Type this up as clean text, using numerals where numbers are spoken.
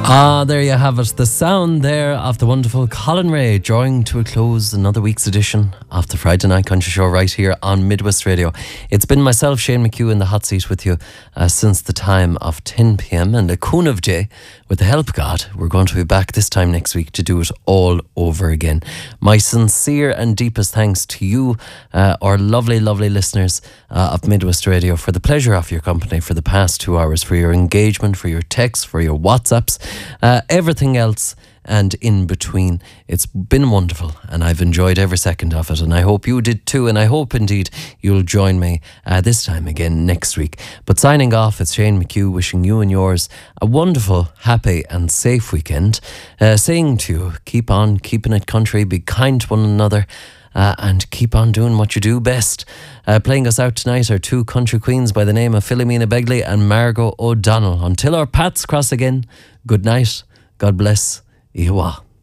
There you have it. The sound there of the wonderful Colin Ray, drawing to a close another week's edition of the Friday Night Country Show right here on Midwest Radio. It's been myself, Shane McHugh, in the hot seat with you since the time of 10 p.m. And a coon of day, with the help of God, we're going to be back this time next week to do it all over again. My sincere and deepest thanks to you, our lovely, lovely listeners of Midwest Radio, for the pleasure of your company for the past 2 hours, for your engagement, for your texts, for your WhatsApps, everything else and in between. It's been wonderful and I've enjoyed every second of it, and I hope you did too, and I hope indeed you'll join me this time again next week. But signing off, it's Shane McHugh wishing you and yours a wonderful, happy and safe weekend, saying to you, keep on keeping it country, be kind to one another, and keep on doing what you do best. Playing us out tonight are two country queens by the name of Philomena Begley and Margot O'Donnell. Until our paths cross again, good night, God bless, Iwa.